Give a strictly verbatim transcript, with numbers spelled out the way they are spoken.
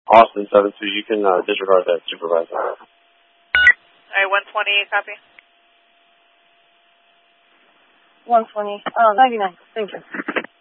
Austin seven two, you can uh, disregard that supervisor. All right, one twenty, copy. one twenty, uh, ninety-nine, thank you.